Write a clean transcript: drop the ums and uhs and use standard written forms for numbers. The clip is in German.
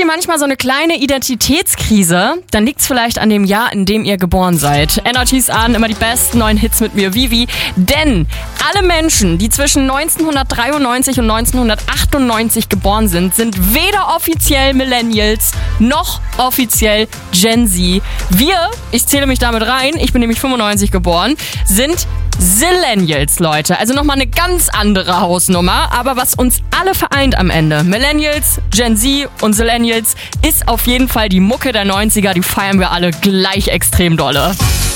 manchmal so eine kleine Identitätskrise? Dann liegt's vielleicht an dem Jahr, in dem ihr geboren seid. Energy's an, immer die besten neuen Hits mit mir, Vivi. Denn alle Menschen, die zwischen 1993 und 1998 geboren sind, sind weder offiziell Millennials noch offiziell Gen Z. Wir, ich zähle mich damit rein, ich bin nämlich 95 geboren, sind Zillennials, Leute. Also nochmal eine ganz andere Hausnummer. Aber was uns alle vereint am Ende, Millennials, Gen Z und Zillennials, ist auf jeden Fall die Mucke der 90er. Die feiern wir alle gleich extrem dolle.